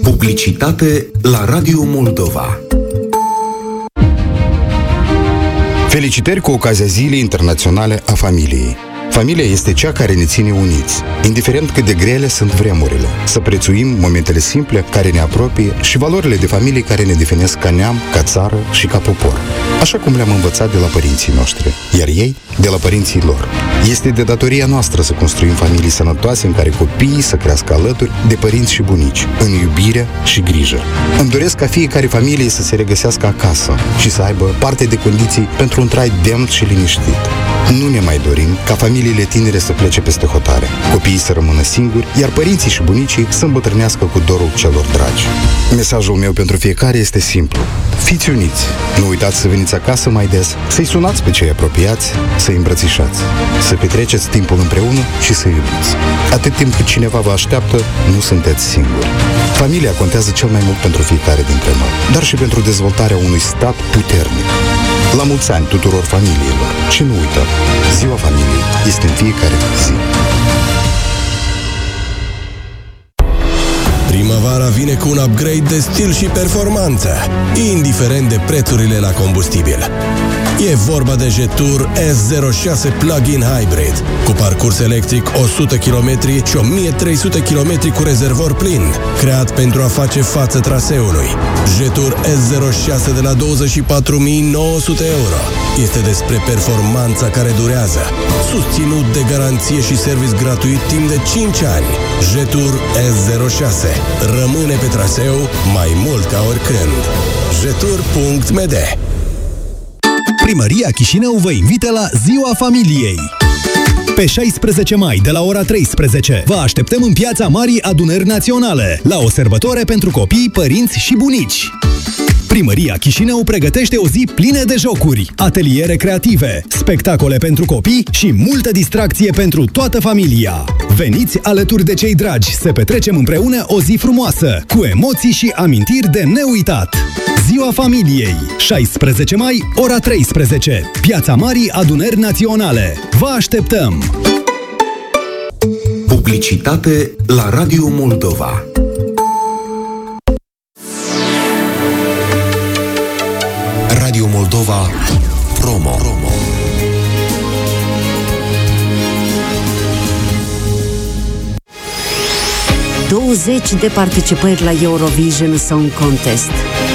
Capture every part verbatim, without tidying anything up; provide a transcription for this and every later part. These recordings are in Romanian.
Publicitate la Radio Moldova. Felicitări cu ocazia Zilei Internaționale a Familiei. Familia este cea care ne ține uniți, indiferent cât de grele sunt vremurile. Să prețuim momentele simple care ne apropie și valorile de familie care ne definesc ca neam, ca țară și ca popor. Așa cum le-am învățat de la părinții noștri, iar ei de la părinții lor. Este de datoria noastră să construim familii sănătoase în care copiii să crească alături de părinți și bunici, în iubire și grijă. Îmi doresc ca fiecare familie să se regăsească acasă și să aibă parte de condiții pentru un trai demn și liniștit. Nu ne mai dorim ca familiile tinere să plece peste hotare, copiii să rămână singuri, iar părinții și bunicii să îmbătrânească cu dorul celor dragi. Mesajul meu pentru fiecare este simplu. Fiți uniți! Nu uitați să veniți acasă mai des, să-i sunați pe cei apropiați, să-i îmbrățișați, să petreceți timpul împreună și să iubiți. Atât timp cât cineva vă așteaptă, nu sunteți singuri. Familia contează cel mai mult pentru fiecare dintre noi, dar și pentru dezvoltarea unui stat puternic. La mulți ani tuturor familiilor și nu uităm, Ziua Familiei este în fiecare zi. Primăvara vine cu un upgrade de stil și performanță, indiferent de prețurile la combustibil. E vorba de Jetour S zero șase Plug-in Hybrid, cu parcurs electric o sută kilometri și o mie trei sute kilometri cu rezervor plin, creat pentru a face față traseului. Jetour S zero șase de la douăzeci și patru mii nouă sute euro. Este despre performanța care durează, susținut de garanție și service gratuit timp de cinci ani. Jetour S zero șase rămâne pe traseu mai mult ca oricând. Jetour punct m d. Primăria Chișinău vă invită la Ziua Familiei. Pe șaisprezece mai, de la ora treisprezece, vă așteptăm în Piața Marii Adunări Naționale, la o sărbătoare pentru copii, părinți și bunici. Primăria Chișinău pregătește o zi plină de jocuri, ateliere creative, spectacole pentru copii și multă distracție pentru toată familia. Veniți alături de cei dragi să petrecem împreună o zi frumoasă, cu emoții și amintiri de neuitat. Ziua Familiei, șaisprezece mai, ora treisprezece, Piața Marii Adunări Naționale. Vă așteptăm! Publicitate la Radio Moldova. Radio Moldova Promo. douăzeci de participări la Eurovision Song Contest.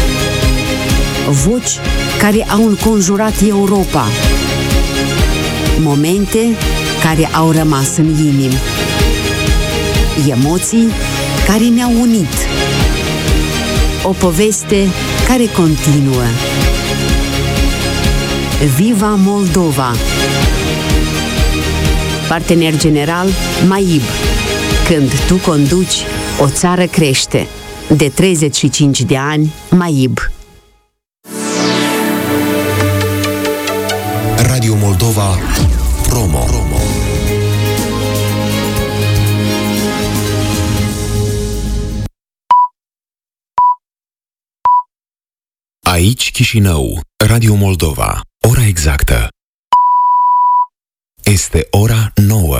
Voci care au înconjurat Europa. Momente care au rămas în inimi. Emoții care ne-au unit. O poveste care continuă. Viva Moldova! Partener general MAIB. Când tu conduci, o țară crește. De treizeci și cinci de ani, MAIB. Radio Moldova Promo. Aici Chișinău, Radio Moldova. Ora exactă este ora nouă.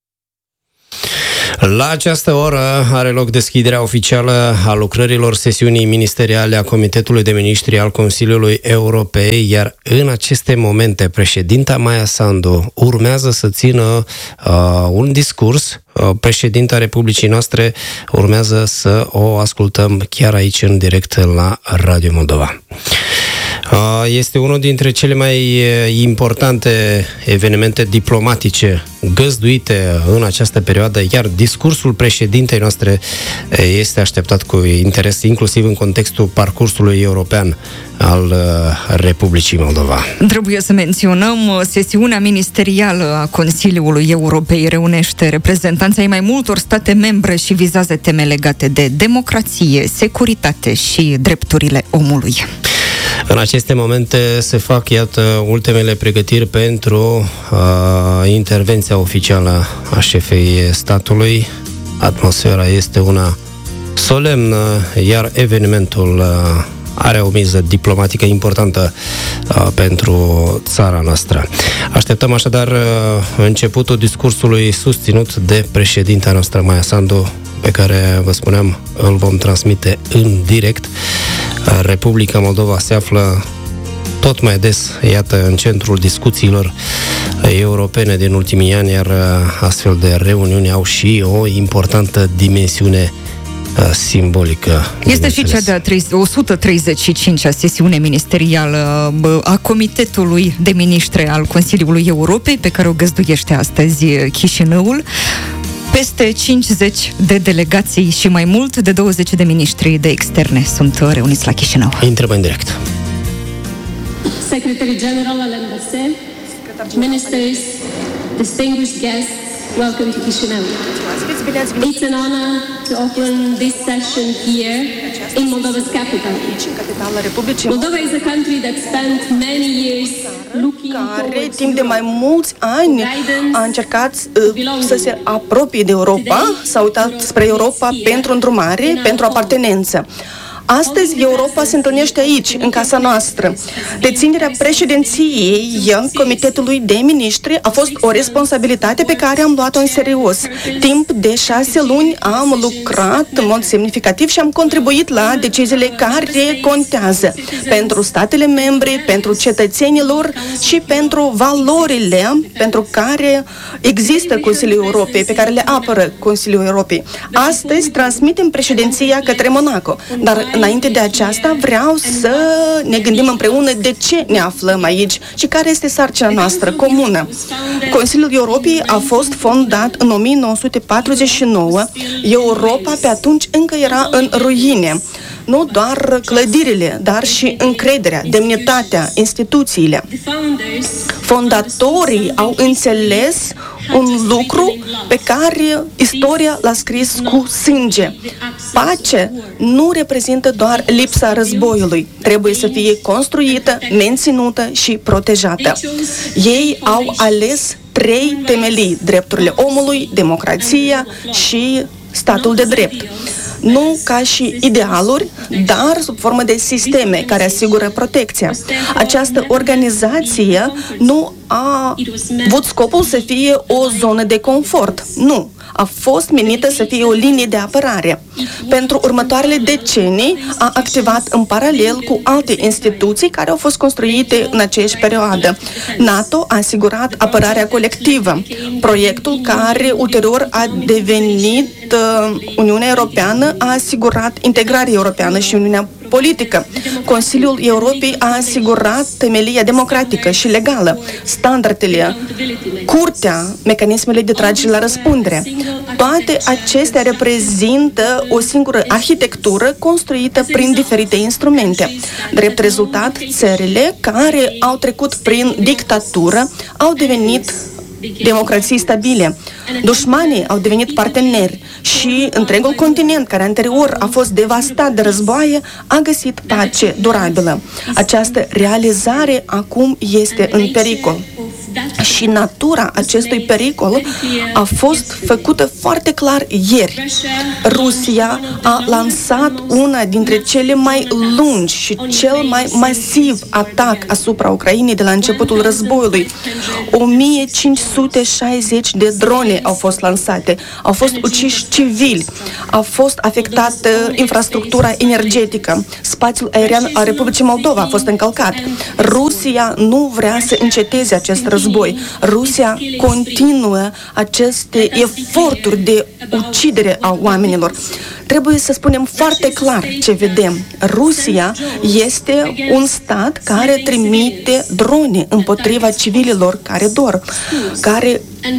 La această oră are loc deschiderea oficială a lucrărilor sesiunii ministeriale a Comitetului de Ministri al Consiliului Europei, iar în aceste momente președinta Maia Sandu urmează să țină uh, un discurs. Uh, președinta Republicii noastre urmează să o ascultăm chiar aici în direct la Radio Moldova. Este unul dintre cele mai importante evenimente diplomatice găzduite în această perioadă, iar discursul președintei noastre este așteptat cu interes, inclusiv în contextul parcursului european al Republicii Moldova. Trebuie să menționăm, sesiunea ministerială a Consiliului Europei reunește reprezentanții mai multor state membre și vizează teme legate de democrație, securitate și drepturile omului. În aceste momente se fac, iată, ultimele pregătiri pentru uh, intervenția oficială a șefei statului. Atmosfera este una solemnă, iar evenimentul uh, are o miză diplomatică importantă uh, pentru țara noastră. Așteptăm așadar uh, începutul discursului susținut de președinta noastră, Maia Sandu, pe care, vă spuneam, îl vom transmite în direct. Republica Moldova se află tot mai des, iată, în centrul discuțiilor europene din ultimii ani, iar astfel de reuniuni au și o importantă dimensiune simbolică. Este și cea de-a o sută treizeci și cincea sesiune ministerială a Comitetului de Ministri al Consiliului Europei, pe care o găzduiește astăzi Chișinăul. Peste cincizeci de delegații și mai mult de douăzeci de miniștri de externe sunt reuniți la Chișinău. Intrăm în direct. Secretary General Alain Berset, ministers, distinguished guests, welcome to Chișinău. It's an honor to open this session here in Moldova's capital. Moldova is a country that spent many years looking care timp de mai mulți ani a încercat uh, să se apropie de Europa, s-a uitat spre Europa pentru îndrumare, pentru apartenență. Astăzi Europa se întâlnește aici, în casa noastră. Deținerea președinției Comitetului de Ministri a fost o responsabilitate pe care am luat-o în serios. Timp de șase luni am lucrat în mod semnificativ și am contribuit la deciziile care contează pentru statele membre, pentru cetățenilor și pentru valorile pentru care există Consiliul Europei, pe care le apără Consiliul Europei. Astăzi transmitem președinția către Monaco, dar înainte de aceasta vreau să ne gândim împreună de ce ne aflăm aici și care este sarcina noastră comună. Consiliul Europei a fost fondat în o mie nouă sute patruzeci și nouă. Europa pe atunci încă era în ruine. Nu doar clădirile, dar și încrederea, demnitatea, instituțiile. Fondatorii au înțeles un lucru pe care istoria l-a scris cu sânge. Pace nu reprezintă doar lipsa războiului. Trebuie să fie construită, menținută și protejată. Ei au ales trei temelii: drepturile omului, democrația și statul de drept. Nu ca și idealuri, dar sub formă de sisteme care asigură protecția. Această organizație nu a avut scopul să fie o zonă de confort. Nu. A fost menită să fie o linie de apărare. Pentru următoarele decenii a activat în paralel cu alte instituții care au fost construite în aceeași perioadă. NATO a asigurat apărarea colectivă, proiectul care ulterior a devenit uh, Uniunea Europeană a asigurat integrarea europeană și Uniunea politică. Consiliul Europei a asigurat temelia democratică și legală, standardele, curtea, mecanismele de tragere la răspundere. Toate acestea reprezintă o singură arhitectură construită prin diferite instrumente. Drept rezultat, țările care au trecut prin dictatură au devenit democrații stabile. Dușmanii au devenit parteneri și întregul continent, care anterior a fost devastat de războaie, a găsit pace durabilă. Această realizare acum este în pericol. Și natura acestui pericol a fost făcută foarte clar ieri. Rusia a lansat una dintre cele mai lungi și cel mai masiv atac asupra Ucrainei de la începutul războiului. o mie cinci sute șaizeci de drone au fost lansate, au fost uciși civili, a fost afectată infrastructura energetică, spațiul aerian al Republicii Moldova a fost încălcat. Rusia nu vrea să înceteze acest război. Rusia continuă aceste eforturi de ucidere a oamenilor. Trebuie să spunem foarte clar ce vedem. Rusia este un stat care trimite drone împotriva civililor care dor, care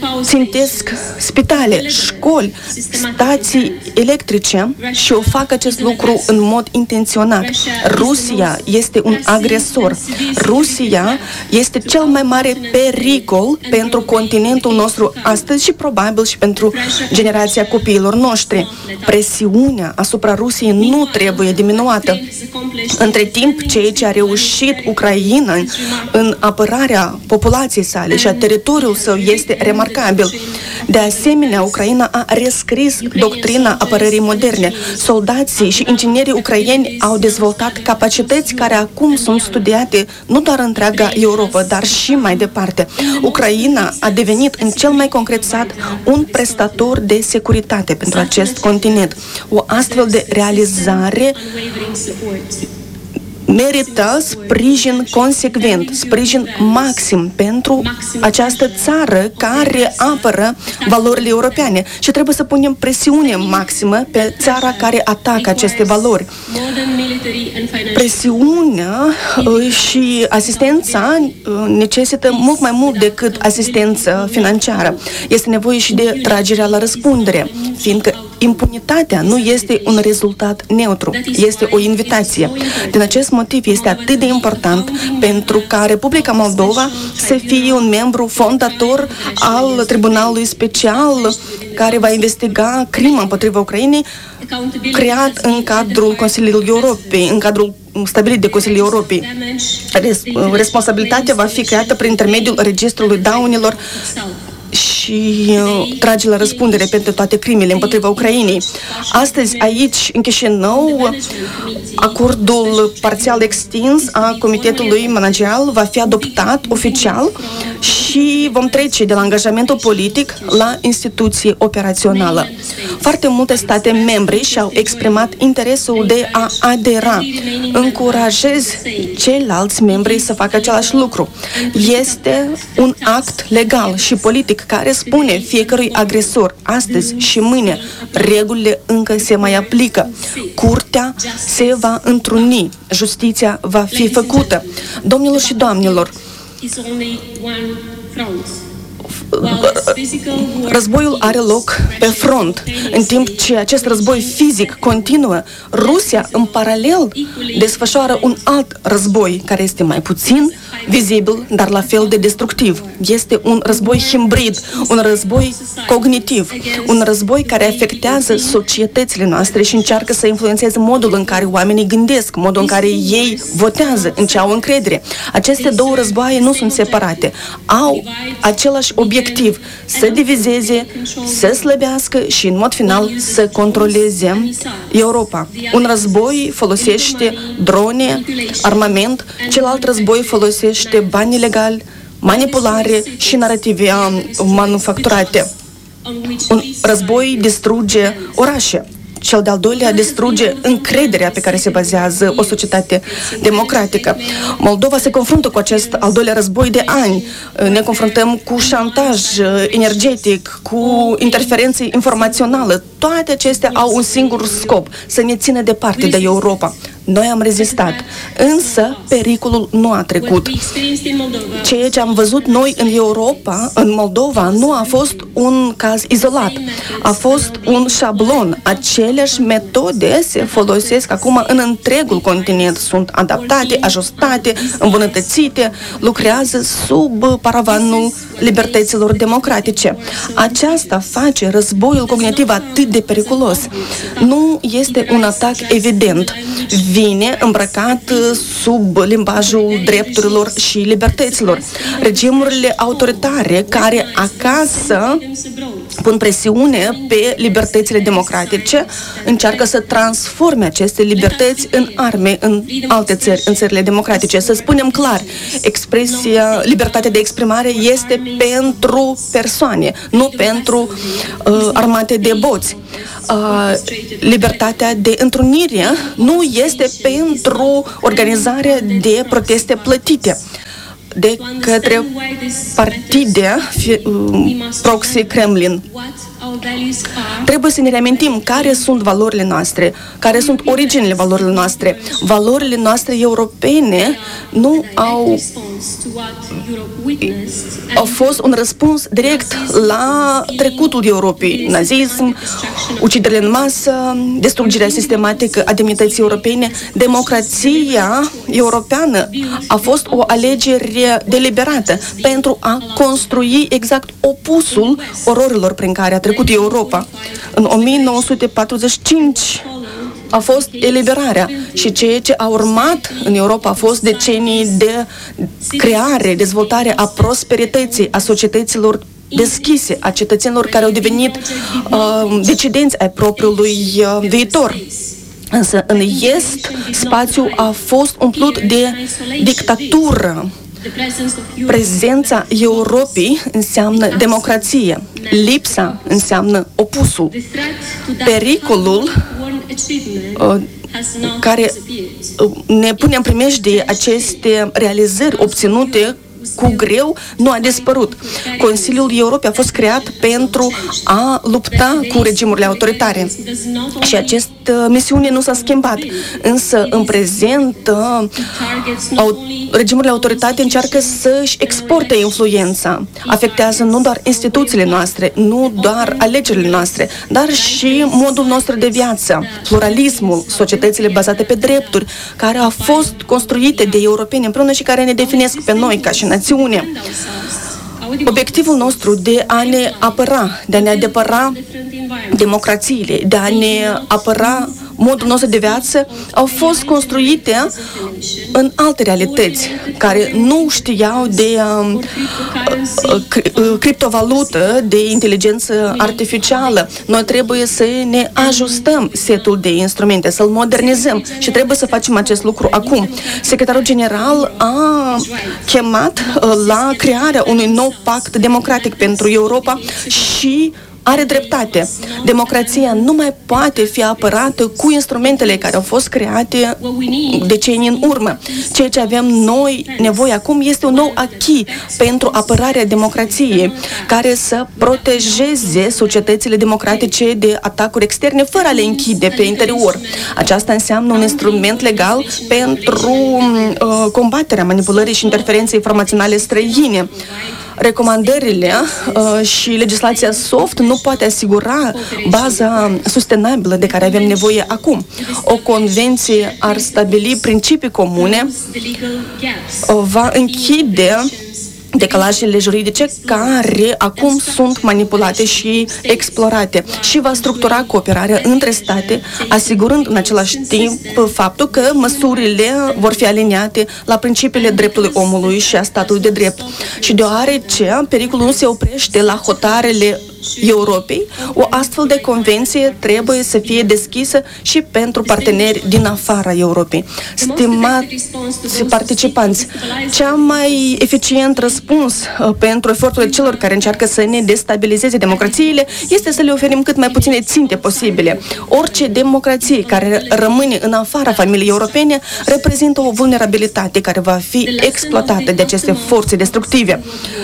țintesc spitale, școli, stații electrice și o fac acest lucru în mod intenționat. Rusia este un agresor. Rusia este cel mai mare pericol pentru continentul nostru astăzi și probabil și pentru generația copiilor noștri. Presiunea asupra Rusiei nu trebuie diminuată. Între timp, ceea ce a reușit Ucraina în apărarea populației sale și a teritoriului său este remarcabil. De asemenea, Ucraina a rescris doctrina apărării moderne. Soldații și inginerii ucraieni au dezvoltat capacități care acum sunt studiate nu doar în întreaga Europa, dar și mai departe. Ucraina a devenit în cel mai concret sat un prestator de securitate pentru acest continent. O astfel de realizare merită sprijin consecvent, sprijin maxim pentru această țară care apără valorile europene și trebuie să punem presiune maximă pe țara care atacă aceste valori. Presiunea și asistența necesită mult mai mult decât asistență financiară. Este nevoie și de tragerea la răspundere, fiindcă impunitatea nu este un rezultat neutru, este o invitație. Din acest motiv este atât de important pentru ca Republica Moldova să fie un membru fondator al Tribunalului Special care va investiga crima împotriva Ucrainei, creat în cadrul Consiliului Europei, în cadrul stabilit de Consiliul Europei. Responsabilitatea va fi creată prin intermediul registrului daunelor și uh, trage la răspundere pentru toate crimele împotriva Ucrainei. Astăzi, aici, în Chișinău, acordul parțial extins a Comitetului Managerial va fi adoptat oficial și vom trece de la angajamentul politic la instituție operațională. Foarte multe state membre și-au exprimat interesul de a adera. Încurajez ceilalți membri să facă același lucru. Este un act legal și politic care spune fiecărui agresor, astăzi și mâine, regulile încă se mai aplică. Curtea se va întruni, justiția va fi făcută. Domnilor și doamnelor, războiul are loc pe front. În timp ce acest război fizic continuă, Rusia, în paralel, desfășoară un alt război, care este mai puțin vizibil, dar la fel de destructiv. Este un război hibrid, un război cognitiv, un război care afectează societățile noastre și încearcă să influențeze modul în care oamenii gândesc, modul în care ei votează, în ce au încredere. Aceste două războaie nu sunt separate. Au același obiectiv, să divizeze, să slăbească și, în mod final, să controleze Europa. Un război folosește drone, armament, celălalt război folosește bani ilegali, manipulare și narative manufacturate. Un război distruge orașe. Cel de-al doilea distruge încrederea pe care se bazează o societate democratică. Moldova se confruntă cu acest al doilea război de ani. Ne confruntăm cu șantaj energetic, cu interferențe informațională. Toate acestea au un singur scop, să ne țină departe de Europa. Noi am rezistat, însă pericolul nu a trecut. Ceea ce am văzut noi în Europa, în Moldova, nu a fost un caz izolat. A fost un șablon. Aceleași metode se folosesc acum în întregul continent. Sunt adaptate, ajustate, îmbunătățite, lucrează sub paravanul libertăților democratice. Aceasta face războiul cognitiv atât de periculos. Nu este un atac evident. Vine îmbrăcat sub limbajul drepturilor și libertăților. Regimurile autoritare care acasă pun presiune pe libertățile democratice încearcă să transforme aceste libertăți în arme în alte țări, în țările democratice. Să spunem clar, expresia, libertatea de exprimare este pentru persoane, nu pentru uh, armate de boți. Uh, libertatea de întrunire nu este pentru organizarea de proteste plătite de către partide proxy Kremlin. Trebuie să ne reamintim care sunt valorile noastre, care sunt originile valorilor noastre. Valorile noastre europene nu au, au fost un răspuns direct la trecutul Europei. Nazism, uciderile în masă, distrugerea sistematică a demnității europene. Democrația europeană a fost o alegere deliberată pentru a construi exact opusul ororilor prin care a trecut Europa. În o mie nouă sute patruzeci și cinci a fost eliberarea și ceea ce a urmat în Europa a fost decenii de creare, dezvoltare a prosperității, a societăților deschise a cetățenilor care au devenit uh, decidenți ai propriului uh, viitor. Însă în Est, spațiul a fost umplut de dictatură. Prezența Europei înseamnă democrație. Lipsa înseamnă opusul. Pericolul uh, care ne pune în primejdie aceste realizări obținute cu greu nu a dispărut. Consiliul Europei a fost creat pentru a lupta cu regimurile autoritare și această misiune nu s-a schimbat. Însă, în prezent, regimurile autoritare încearcă să-și exporte influența. Afectează nu doar instituțiile noastre, nu doar alegerile noastre, dar și modul nostru de viață, pluralismul, societățile bazate pe drepturi, care au fost construite de europeni împreună și care ne definesc pe noi ca și națiune. Obiectivul nostru de a ne apăra, de a ne adepăra democrațiile, de a ne apăra modul nostru de viață, au fost construite în alte realități care nu știau de uh, uh, criptovalută, de inteligență artificială. Noi trebuie să ne ajustăm setul de instrumente, să-l modernizăm și trebuie să facem acest lucru acum. Secretarul General a chemat uh, la crearea unui nou pact democratic pentru Europa și are dreptate. Democrația nu mai poate fi apărată cu instrumentele care au fost create decenii în urmă. Ceea ce avem noi nevoie acum este un nou acquis pentru apărarea democrației, care să protejeze societățile democratice de atacuri externe fără a le închide pe interior. Aceasta înseamnă un instrument legal pentru uh, combaterea manipulării și interferenței informaționale străine. Recomandările uh, și legislația soft nu poate asigura baza sustenabilă de care avem nevoie acum. O convenție ar stabili principii comune, uh, va închide decalajele juridice care acum sunt manipulate și explorate și va structura cooperarea între state, asigurând în același timp faptul că măsurile vor fi aliniate la principiile dreptului omului și a statului de drept. Și deoarece pericolul nu se oprește la hotarele Europei, o astfel de convenție trebuie să fie deschisă și pentru parteneri din afara Europei. Stimați participanți, cea mai eficient răspuns uh, pentru eforturile celor care încearcă să ne destabilizeze democrațiile este să le oferim cât mai puține ținte posibile. Orice democrație care rămâne în afara familiei europene reprezintă o vulnerabilitate care va fi exploatată de aceste forțe destructive.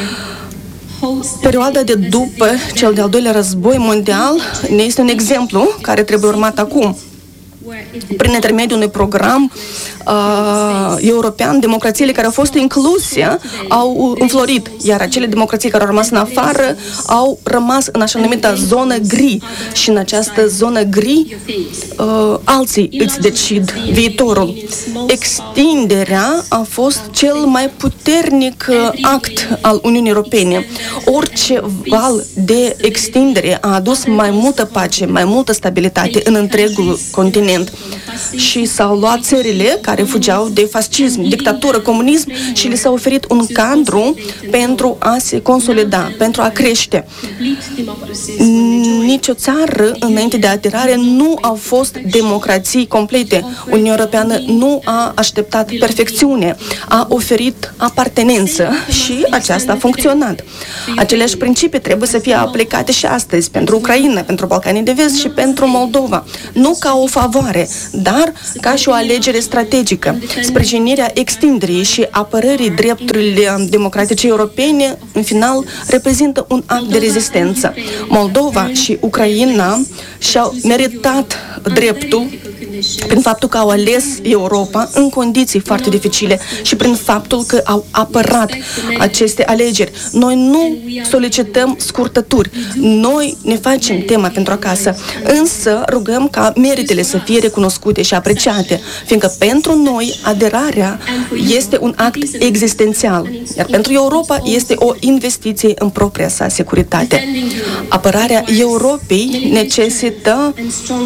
Perioada de după cel de-al doilea război mondial ne este un exemplu care trebuie urmat acum. Prin intermediul unui program uh, european, democrațiile care au fost incluse au înflorit, iar acele democrații care au rămas în afară au rămas în așa numită zonă gri. Și în această zonă gri, uh, alții îți decid viitorul. Extinderea a fost cel mai puternic uh, act al Uniunii Europene. Orice val de extindere a adus mai multă pace, mai multă stabilitate în întregul continent. Și s-au luat țările care fugeau de fascism, dictatură, comunism și li s-a oferit un cadru pentru a se consolida, pentru a crește. Nici o țară înainte de aderare nu au fost democrații complete. Uniunea Europeană nu a așteptat perfecțiune, a oferit apartenență și aceasta a funcționat. Aceleași principii trebuie să fie aplicate și astăzi pentru Ucraina, pentru Balcanii de Vest și pentru Moldova. Nu ca o favoare, dar ca și o alegere strategică. Sprijinirea extinderii și apărării drepturilor democratice europene, în final, reprezintă un act de rezistență. Moldova și Ucraina și-au meritat dreptul prin faptul că au ales Europa în condiții foarte dificile și prin faptul că au apărat aceste alegeri. Noi nu solicităm scurtături, noi ne facem tema pentru acasă, însă rugăm ca meritele să fie recunoscute și apreciate, fiindcă pentru noi aderarea este un act existențial, iar pentru Europa este o investiție în propria sa securitate. Apărarea Europei necesită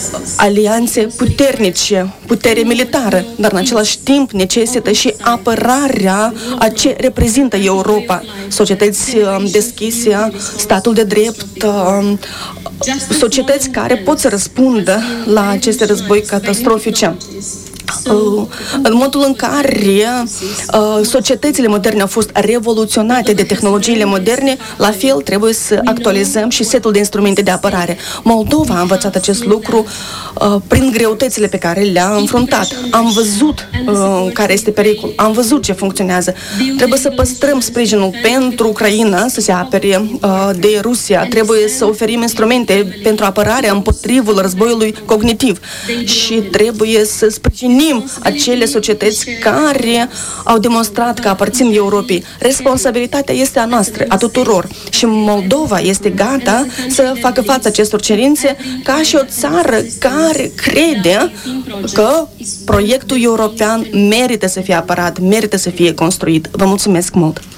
alianțe puternice, putere militară, dar în același timp necesită și apărarea a ce reprezintă Europa, societăți deschise, statul de drept, societăți care pot să răspundă la aceste război catastrofice. În modul în care societățile moderne au fost revoluționate de tehnologiile moderne, la fel trebuie să actualizăm și setul de instrumente de apărare. Moldova a învățat acest lucru prin greutățile pe care le-a înfruntat. Am văzut care este pericol, am văzut ce funcționează. Trebuie să păstrăm sprijinul pentru Ucraina să se apere de Rusia. Trebuie să oferim instrumente pentru apărarea împotriva războiului cognitiv și trebuie să sprijinim acele societăți care au demonstrat că aparțin Europei. Responsabilitatea este a noastră, a tuturor. Și Moldova este gata să facă față acestor cerințe ca și o țară care crede că proiectul european merită să fie apărat, merită să fie construit. Vă mulțumesc mult!